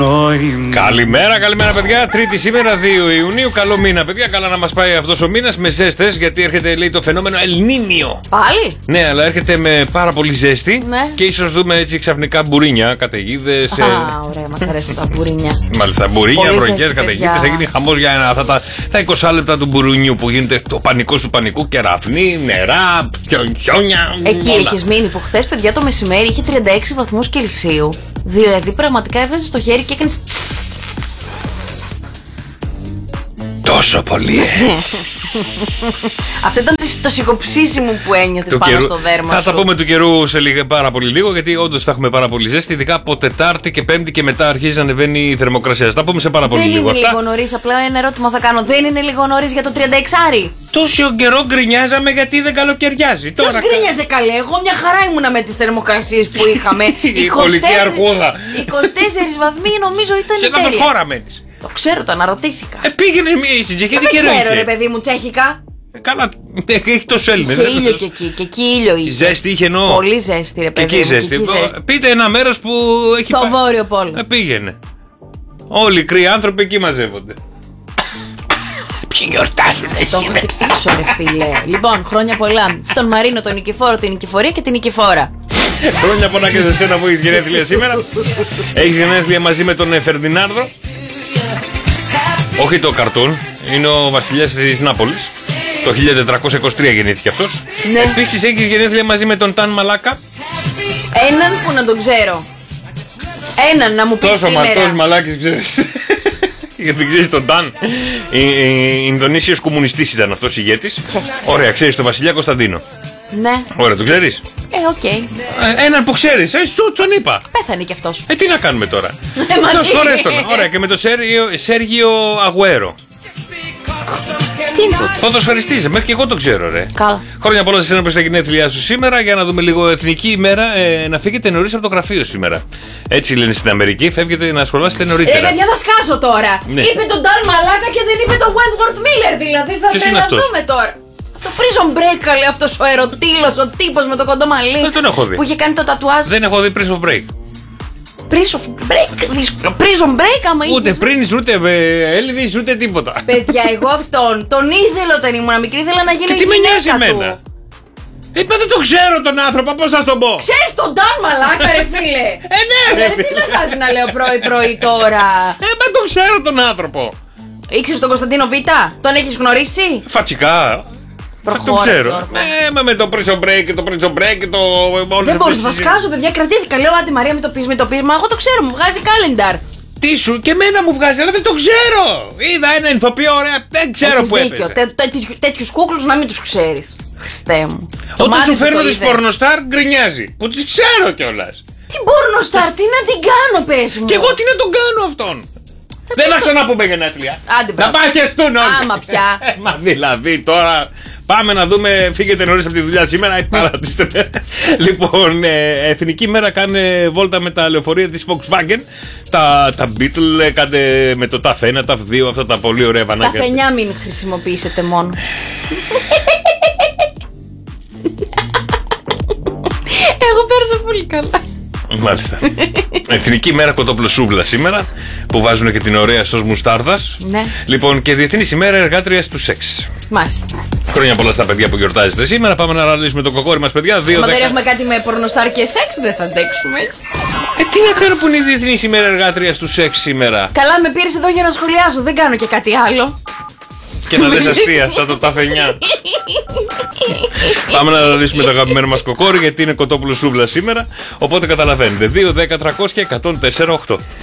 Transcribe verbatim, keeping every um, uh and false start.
Καλημέρα, καλημέρα παιδιά. Τρίτη σήμερα, δύο Ιουνίου. Καλό μήνα, παιδιά. Καλά να μας πάει αυτός ο μήνας με ζέστες. Γιατί έρχεται, λέει, το φαινόμενο Ελνίνιο. Πάλι? Ναι, αλλά έρχεται με πάρα πολύ ζέστη. Ναι. Και ίσως δούμε έτσι ξαφνικά μπουρίνια, καταιγίδες. Α, ωραία, μας αρέσουν τα μπουρίνια. Μάλιστα, μπουρίνια, βροχές, καταιγίδες. Θα για... γίνει χαμός για ένα, αυτά τα, τα είκοσι λεπτά του μπουρουνιού που γίνεται το πανικός του πανικού. Κεραυνή, νερά, χιόνια. Εκεί όλα. έχεις μείνει που χθες, παιδιά, το μεσημέρι είχε τριάντα έξι βαθμούς Κελσίου. Δηλαδή πραγματικά έβαζες το χέρι και έκανες. Τόσο πολύ έτσι. Αυτό ήταν το σιγοψήσιμο που ένιωθες πάνω καιρού, στο δέρμα θα σου. τα πούμε του καιρού σε λίγα, πάρα πολύ λίγο, γιατί όντως θα έχουμε πάρα πολύ ζέστη. Ειδικά από Τετάρτη και Πέμπτη και μετά αρχίζει να ανεβαίνει η θερμοκρασία. Θα τα πούμε σε πάρα πολύ Δεν λίγο. είναι αυτά. λίγο νωρίς, απλά ένα ερώτημα θα κάνω. Δεν είναι λίγο νωρίς για το τριάντα έξι? Τόσο καιρό γκρινιάζαμε γιατί δεν καλοκαιριάζει. Ποιος γκρίνιαζε καλέ? Εγώ μια χαρά ήμουνα με τις θερμοκρασίες που είχαμε. Η πολική αρκούδα. είκοσι τέσσερις βαθμοί νομίζω ήταν σε τέλεια. λάθος χώρα μένεις. Το ξέρω, το αναρωτήθηκα. Ε, πήγαινε μία στην Τσεχία, Δεν τι καιρό ξέρω είχε. ρε παιδί μου, τσέχικα. Ε, Καλά, έχει τόσο Έλληνες. Είχε ήλιο και εκεί, και εκεί ήλιο είχε. Ζέστη είχε εννοώ. Πολύ ζέστη ρε Και παιδί εκεί μου, και ζέστη. εκεί ζέστη. Πείτε ένα μέρος που έχει Στο πάει. Βόρειο Πόλο. Ε, πήγαινε. Όλοι οι κρύοι άνθρωποι εκεί μαζεύονται. Ποιοι γιορτάζουν Το έχω χτυπήσω ρε φίλε. Λοιπόν, χρόνια πολλά στον Μαρίνο, τον Νικηφόρο, την Νικηφορία και την Νικηφόρα. Χρόνια πολλά και σε σένα που έχεις γενέθλια σήμερα. Έχεις γενέθλια μαζί με τον Φερντινάρδο. Όχι το καρτούν, είναι ο βασιλιάς της Νάπολης. Το χίλια τετρακόσια είκοσι τρία γεννήθηκε αυτός. Ναι. Επίσης έχεις γενέθλια μαζί με τον Ταν Μαλάκα. Έναν που να τον ξέρω. Έναν να μου πει Τόσο σήμερα. μαρτός μαλάκης ξέρεις. Γιατί ξέρεις τον Ταν. Ινδονήσιος κομμουνιστής ήταν αυτός ηγέτης. Ωραία, ξέρεις τον βασιλιά Κωνσταντίνο. Ναι. Ωραία, τον ξέρεις. Ε, οκ. Ε, Έναν που ξέρεις, ε, σου τον είπα. Πέθανε κι αυτός. Ε, τι να κάνουμε τώρα. Ε, μα Αυτός τι. χωρές τον. Ωραία, και με τον Σέργιο, Σέργιο Αγουέρο. Τι είναι τούτο? Ποδοσφαιριστής, μέχρι και εγώ το ξέρω, ρε. Καλά. Χρόνια πολλά σε εσένα που είσαι στα γενέθλιά σου σήμερα. Για να δούμε λίγο εθνική ημέρα. Ε, να φύγετε νωρίς από το γραφείο σήμερα. Έτσι λένε στην Αμερική, φεύγετε να σχολάσετε Ε, νωρίτερα. παιδιά, θα σκάσω τώρα. Ναι. Είπε τον Νταν Μαλάκα και δεν είπε τον Wentworth Miller. Δηλαδή θα Ποιος είναι αυτός? τρελαθούμε τώρα. Το Prison Break, καλέ, αυτός ο ερωτήλος, ο τύπος με το κοντό μαλλί. Δεν τον έχω δει. Που είχε κάνει το τατουάζ. Δεν έχω δει Prison Break. Prison Break, δύσκολο. Prison Break, άμα Ούτε είχες- πριν, ούτε ε, Έλληνες, ούτε τίποτα. Παιδιά, εγώ αυτόν τον ήθελα όταν ήμουν μικρή, ήθελα να γίνω Και η τι με νοιάζει γυναίκα εμένα. του. Ε, μα δεν τον ξέρω τον άνθρωπο, πώς θα στον πω. Ξέρεις τον Νταν Μαλάκα, ρε φίλε. Ε, ναι, ρε, Δηλαδή, τι με βάζει να λέω πρωί-πρωί τώρα. Ε, μα τον ξέρω τον άνθρωπο. Ήξερες τον Κωνσταντίνο Β, τον έχεις γνωρίσει? Φατσικά. Θα Προχώρα, τον ξέρω. Γιώργο. Ε, μα με το Prison Break και το Prison Break και το. Δεν μπορούσα, θα σκάσω, παιδιά, κρατήθηκα. Λέω, άντε Μαρία, μην το πεις, μην το πεις. Μα εγώ το ξέρω, μου βγάζει calendar. Τι σου και εμένα μου βγάζει, αλλά δεν το ξέρω. Είδα ένα ηθοποιό, ωραία, δεν ξέρω Έχεις που δίκιο. έπαιζε. Τέ- τέτοιου- Τέτοιους κούκλους να μην τους ξέρεις. Χριστέ μου. Το Όταν μάτι σου φέρνω το τις είδε. πορνοστάρ γκρινιάζει. Που τις ξέρω κιόλας. Τι πορνοστάρ, τι να την κάνω, πες μου. Και εγώ τι να τον κάνω αυτόν. Δεν θα ξαναπούμε γενέθλια. Άντε, Να μπράβο. πάει και στον όλοι. Άμα πια. Ε, Μα δηλαδή τώρα. Πάμε να δούμε, φύγετε νωρίς από τη δουλειά σήμερα ή παρατήστε με. Λοιπόν, ε, εθνική μέρα κάνε βόλτα με τα λεωφορεία της Volkswagen. Τα, τα Beetle, ε, κάντε με το ταφ ένα, ταφ δύο, αυτά τα πολύ ωραία Τα βανάκια. φενιά μην χρησιμοποιήσετε μόνο. Εγώ πέρασα πολύ καλά. Μάλιστα. Εθνική μέρα κοτόπουλο-σούβλα σήμερα, που βάζουν και την ωραία σως μουστάρδας. Ναι. Λοιπόν, και Διεθνής ημέρα εργάτριας του σεξ. Μάλιστα. Χρόνια πολλά στα παιδιά που γιορτάζετε σήμερα. Πάμε να ραλίσουμε το κοκόρι μας, παιδιά. δύο Μα δεν δέκα. έχουμε κάτι με πορνοστάρ και σεξ, δεν θα αντέξουμε έτσι. Ε, τι να κάνω που είναι η Διεθνής ημέρα εργάτριας του σεξ σήμερα. Καλά, με πήρες εδώ για να σχολιάσω, δεν κάνω και κάτι άλλο. Και να λες αστεία, σαν το ταφενιά. Πάμε να ραλίσουμε το αγαπημένο μας κοκόρι, γιατί είναι κοτόπουλο σούβλα σήμερα. Οπότε καταλαβαίνετε. δύο, δέκα, τριακόσια, εκατόν τέσσερα, οκτώ.